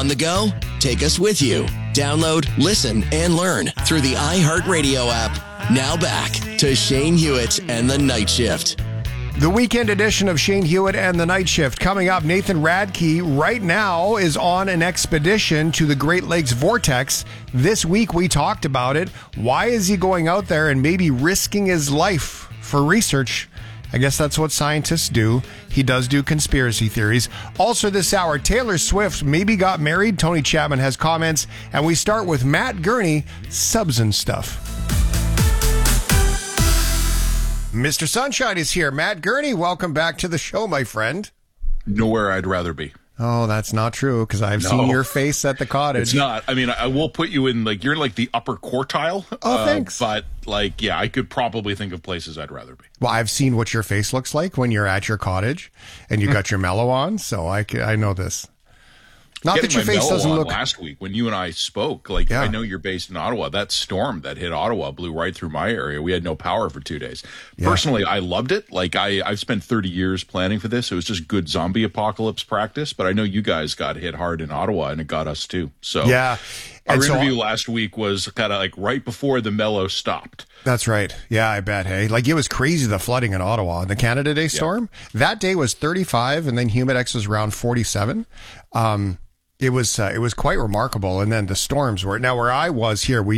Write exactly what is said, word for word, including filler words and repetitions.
On the go? Take us with you. Download, listen, and learn through the iHeartRadio app. Now back to Shane Hewitt and the Night Shift. The weekend edition of Shane Hewitt and the Night Shift. Coming up, Nathan Radke right now is on an expedition to the Great Lakes Vortex. This week we talked about it. Why is he going out there and maybe risking his life for research? I guess that's what scientists do. He does do conspiracy theories. Also this hour, Taylor Swift maybe got married. Tony Chapman has comments. And we start with Matt Gurney, subs and stuff. Mister Sunshine is here. Matt Gurney, welcome back to the show, my friend. Nowhere I'd rather be. Oh, that's not true, because I've No. seen your face at the cottage. It's not. I mean, I will put you in, like, you're like the upper quartile. Oh, thanks. Uh, but, like, yeah, I could probably think of places I'd rather be. Well, I've seen what your face looks like when you're at your cottage, and you got your mellow on, so I, I know this. Not Getting that your my face mellow doesn't on look... last week when you and I spoke, like, Yeah. I know you're based in Ottawa. That storm that hit Ottawa blew right through my area. We had no power for two days. Yeah. Personally, I loved it. Like, I, I've spent thirty years planning for this. It was just good zombie apocalypse practice. But I know you guys got hit hard in Ottawa, and it got us too. So Yeah. our And so- interview last week was kind of like right before the mellow stopped. That's right. Yeah, I bet. Hey, like it was crazy, the flooding in Ottawa, the Canada Day storm. That day was thirty-five, and then Humidex was around forty-seven. Um, it was uh, it was quite remarkable. And then the storms were now where I was here. We